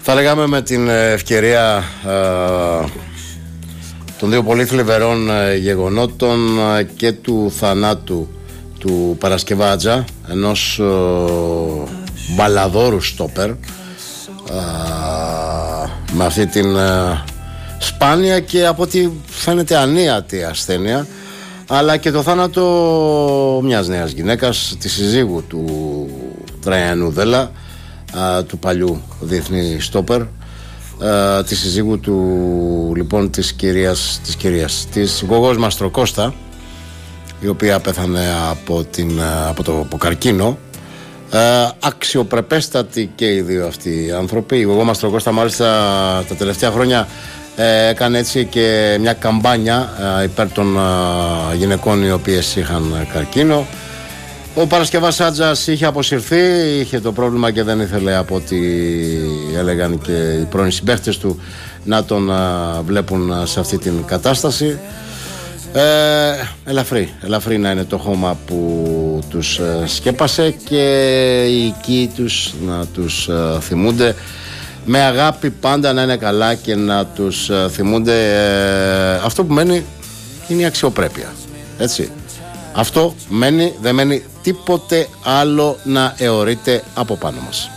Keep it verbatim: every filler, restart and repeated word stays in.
Θα λέγαμε με την ευκαιρία ε, των δύο πολύ θλιβερών ε, γεγονότων ε, και του θανάτου του Παρασκευάτζα, ενός ε, μπαλαδόρου στόπερ, ε, με αυτή την ε, σπάνια και από ό,τι φαίνεται ανίατη ασθένεια, αλλά και το θάνατο μιας νέας γυναίκας, της συζύγου του Τραϊανού Δέλα, α, του παλιού διεθνή στόπερ, α, της συζύγου του, λοιπόν, της κυρίας της, κυρίας, της Γογός Μαστροκώστα, η οποία πέθανε από, την, από το από καρκίνο. α, αξιοπρεπέστατοι και οι δύο αυτοί οι άνθρωποι. Η Γογό Μαστροκώστα μάλιστα τα τελευταία χρόνια Ε, έκανε έτσι και μια καμπάνια ε, υπέρ των ε, γυναικών οι οποίες είχαν καρκίνο. Ο Παρασκευάς Άτζας είχε αποσυρθεί, είχε το πρόβλημα και δεν ήθελε, από ό,τι έλεγαν και οι πρώην συμπαίχτες του, να τον ε, βλέπουν σε αυτή την κατάσταση. ε, ελαφρύ, ελαφρύ να είναι το χώμα που τους ε, σκέπασε και οι οικοί τους να τους ε, θυμούνται με αγάπη, πάντα να είναι καλά και να τους uh, θυμούνται. ε, αυτό που μένει είναι η αξιοπρέπεια, έτσι. Αυτό μένει, δεν μένει τίποτε άλλο να αιωρείται από πάνω μας.